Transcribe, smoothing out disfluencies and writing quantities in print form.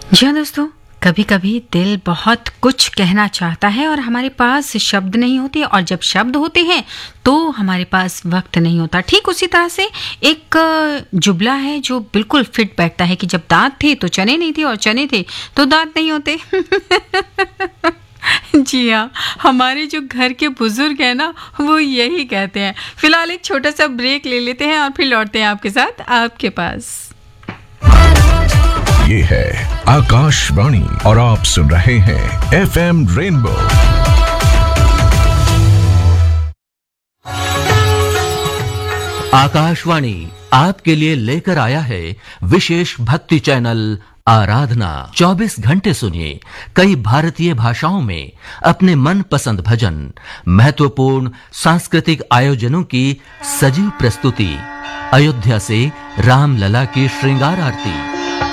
जी हाँ दोस्तों, कभी कभी दिल बहुत कुछ कहना चाहता है और हमारे पास शब्द नहीं होते, और जब शब्द होते हैं तो हमारे पास वक्त नहीं होता। ठीक उसी तरह से एक जुमला है जो बिल्कुल फिट बैठता है कि जब दांत थे तो चने नहीं थे और चने थे तो दांत नहीं होते। जी हाँ, हमारे जो घर के बुजुर्ग हैं ना, वो यही कहते हैं। फिलहाल एक छोटा सा ब्रेक ले लेते हैं और फिर लौटते हैं आपके साथ आपके पास। ये है आकाशवाणी और आप सुन रहे हैं एफएम रेनबो। आकाशवाणी आपके लिए लेकर आया है विशेष भक्ति चैनल आराधना। 24 घंटे सुनिए कई भारतीय भाषाओं में अपने मनपसंद भजन, महत्वपूर्ण सांस्कृतिक आयोजनों की सजीव प्रस्तुति, अयोध्या से रामलला की श्रृंगार आरती,